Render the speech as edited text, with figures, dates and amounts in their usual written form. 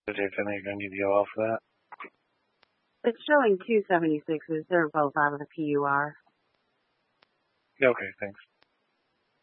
definitely going to need to go off of that. It's showing 276s. They're both out of the PUR. Okay, thanks.